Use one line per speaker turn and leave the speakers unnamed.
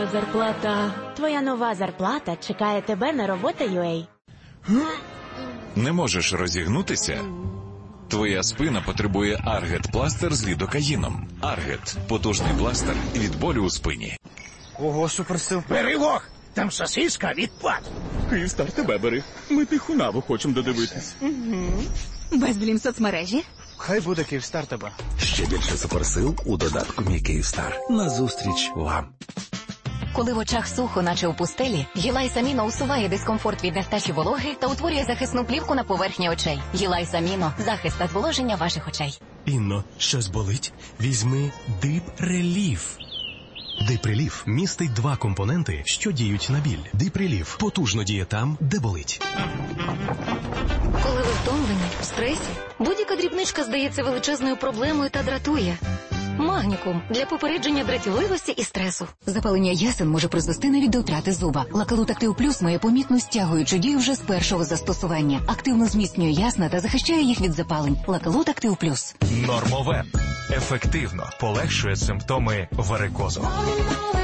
Зарплата. Твоя нова зарплата чекає тебе на робота.ua.
Не можеш розігнутися? Твоя спина потребує Аргет пластир з лідокаїном. Аргет – потужний пластир від болю у спині.
Ого, суперсил.
Бери вог! Там сосиска відпад.
Київстар тебе бери. Ми Тихунаву хочемо додивитись.
Безблім соцмережі.
Хай буде Київстар тебе.
Ще більше суперсил у додатку «Мій Київстар». Назустріч вам.
Коли в очах сухо, наче у пустелі, Гілайс Аміно усуває дискомфорт від нестачі вологи та утворює захисну плівку на поверхні очей. Гілайс Аміно – захист та зволоження ваших очей.
Інно, щось болить? Візьми Дип Реліф. Дип Реліф містить 2 компоненти, що діють на біль. Дип Реліф потужно діє там, де болить.
Коли ви втомлені, в стресі, будь-яка дрібничка здається величезною проблемою та дратує. Магнікум – для попередження дратівливості і стресу. Запалення ясен може призвести навіть до втрати зуба. Лакалут Актив Плюс має помітну стягуючу дію вже з першого застосування. Активно зміцнює ясна та захищає їх від запалень. Лакалут Актив Плюс.
Нормовен ефективно полегшує симптоми варикозу.